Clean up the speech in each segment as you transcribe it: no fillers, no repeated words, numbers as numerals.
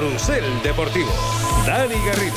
Carrusel Deportivo. Dani Garrido.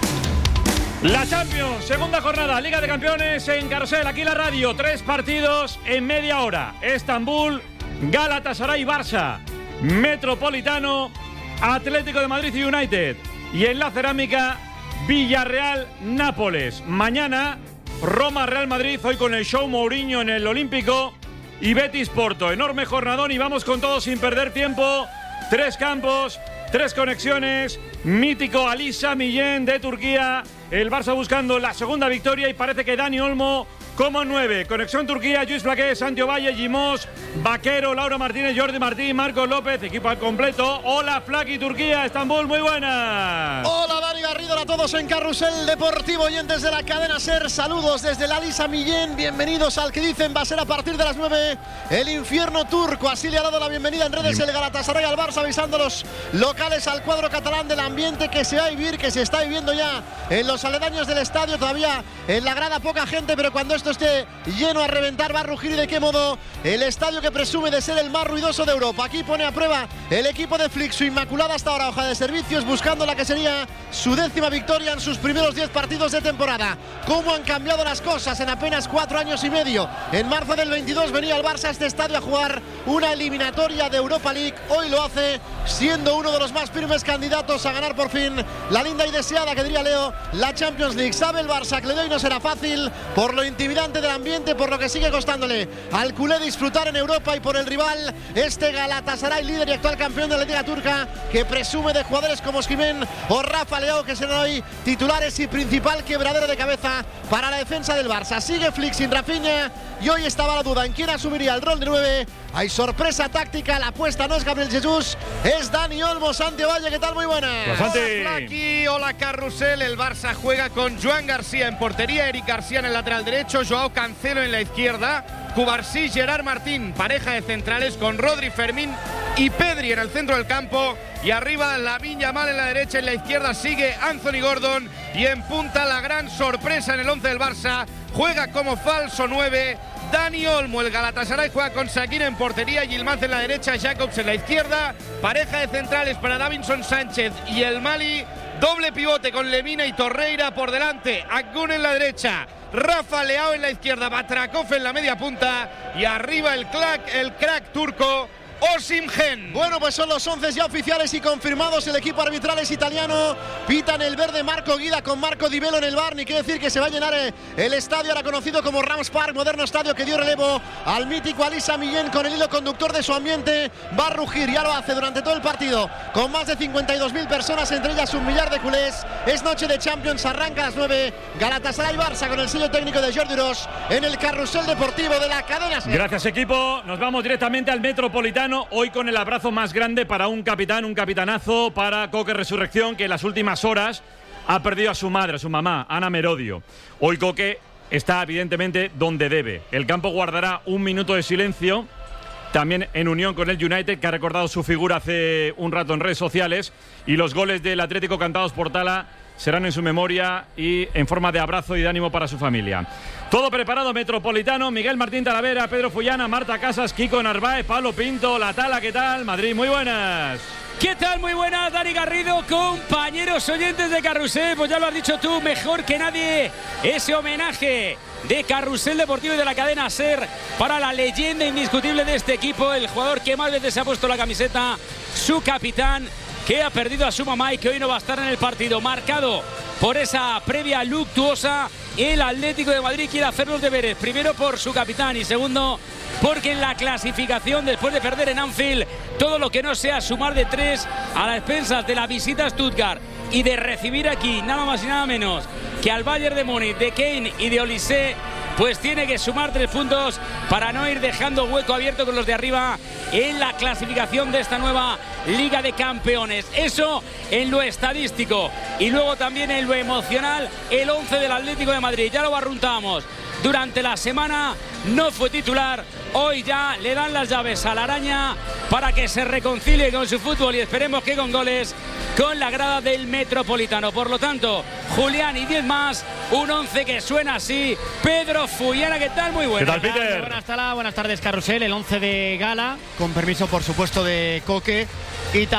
La Champions, segunda jornada, Liga de Campeones en Carrusel, aquí la radio, 3 partidos en media hora. Estambul, Galatasaray, Barça, Metropolitano, Atlético de Madrid y United. Y en la cerámica, Villarreal, Nápoles. Mañana, Roma, Real Madrid, hoy con el show Mourinho en el Olímpico y Betis Porto. Enorme jornadón y vamos con todo sin perder tiempo. 3 campos, 3 conexiones. Mítico Ali Sami Yen de Turquía. El Barça buscando la segunda victoria y parece que Dani Olmo como 9. Conexión Turquía, Lluís Flaqué, Santi Valle, Gimós, Vaquero, Laura Martínez, Jordi Martín, Marcos López, equipo al completo. Hola Flaqui Turquía, Estambul, muy buenas. Hola Dani Garrido, a todos en Carrusel Deportivo y desde la cadena SER. Saludos desde la Ali Sami Yen, bienvenidos al que dicen va a ser a partir de las 9 el infierno turco. Así le ha dado la bienvenida en redes el Galatasaray al Barça, avisando a los locales al cuadro catalán del ambiente que se va a vivir, que se está viviendo ya en los aledaños del estadio. Todavía en la grada poca gente, pero cuando esto esté lleno a reventar va a rugir. Y de qué modo el estadio que presume de ser el más ruidoso de Europa. Aquí pone a prueba el equipo de Flick su inmaculada hasta ahora hoja de servicios, buscando la que sería su 10ª victoria en sus primeros 10 partidos de temporada. Cómo han cambiado las cosas en apenas 4 años y medio. En marzo del 22 venía el Barça a este estadio a jugar una eliminatoria de Europa League. Hoy lo hace siendo uno de los más firmes candidatos a ganar por fin la linda y deseada, que diría Leo, la Champions League. Sabe el Barça que le doy no será fácil por lo intimidante del ambiente, por lo que sigue costándole al culé disfrutar en Europa y por el rival, este Galatasaray, líder y actual campeón de la Liga Turca, que presume de jugadores como Osimhen o Rafa Leao, que serán hoy titulares y principal quebradero de cabeza para la defensa del Barça. Sigue Flick sin Rafinha y hoy estaba la duda en quién asumiría el rol de 9. Hay sorpresa táctica, la apuesta no es Gabriel Jesús, es Dani Olmo. Santi Valle, ¿qué tal? Muy buenas. Hola, Flaqui, hola Carrusel. El Barça juega con Joan García en portería, Eric García en el lateral derecho, Joao Cancelo en la izquierda, Cubarsí, Gerard Martín, pareja de centrales con Rodri, Fermín y Pedri en el centro del campo. Y arriba Lamine Yamal en la derecha, en la izquierda sigue Anthony Gordon. Y en punta la gran sorpresa en el 11 del Barça, juega como falso 9 Dani Olmo. El Galatasaray juega con Shaqiri en portería, Yilmaz en la derecha, Jacobs en la izquierda. Pareja de centrales para Davinson Sánchez y el Mali. Doble pivote con Lemina y Torreira por delante, Akgun en la derecha, Rafa Leao en la izquierda, Batrakov en la media punta y arriba el crack turco Osimhen. Bueno, pues son los 11 ya oficiales y confirmados. El equipo arbitral es italiano. Pitan el verde Marco Guida con Marco Di Bello en el bar. Ni quiere decir que se va a llenar el estadio, ahora conocido como Rams Park, moderno estadio que dio relevo al mítico Ali Sami Yen con el hilo conductor de su ambiente. Va a rugir, ya lo hace durante todo el partido, con más de 52.000 personas, entre ellas 1 millar de culés. Es noche de Champions, arranca a las 9. Galatasaray Barça con el sello técnico de Jordi Ros en el Carrusel Deportivo de la cadena SER. Gracias equipo, nos vamos directamente al Metropolitano. Hoy con el abrazo más grande para un capitán, un capitanazo, para Coque Resurrección, que en las últimas horas ha perdido a su madre, a su mamá, Ana Merodio. Hoy Coque está evidentemente donde debe. El campo guardará 1 minuto de silencio, también en unión con el United, que ha recordado su figura hace un rato en redes sociales, y los goles del Atlético cantados por Tala serán en su memoria y en forma de abrazo y de ánimo para su familia. Todo preparado, Metropolitano, Miguel Martín Talavera, Pedro Fullana, Marta Casas, Kiko Narváez, Pablo Pinto, La Tala, ¿qué tal? Madrid, muy buenas. ¿Qué tal? Muy buenas, Dani Garrido, compañeros oyentes de Carrusel. Pues ya lo has dicho tú, mejor que nadie, ese homenaje de Carrusel Deportivo y de la cadena SER para la leyenda indiscutible de este equipo, el jugador que más veces se ha puesto la camiseta, su capitán, que ha perdido a su mamá y que hoy no va a estar en el partido. Marcado por esa previa luctuosa, el Atlético de Madrid quiere hacer los deberes, primero por su capitán y segundo porque en la clasificación, después de perder en Anfield, todo lo que no sea sumar de 3 a las expensas de la visita a Stuttgart y de recibir aquí nada más y nada menos que al Bayern de Múnich, de Kane y de Olise, pues tiene que sumar 3 puntos para no ir dejando hueco abierto con los de arriba en la clasificación de esta nueva Liga de Campeones. Eso en lo estadístico y luego también en lo emocional, el 11 del Atlético de Madrid. Ya lo barruntábamos durante la semana, no fue titular. Hoy ya le dan las llaves a la araña para que se reconcilie con su fútbol y esperemos que con goles con la grada del Metropolitano. Por lo tanto, Julián y 10 más, un 11 que suena así. Pedro Fullana, ¿qué tal? Muy buenas. ¿Qué tal, Peter? Buenas tardes, Carrusel. El 11 de gala, con permiso, por supuesto, de Coque. Y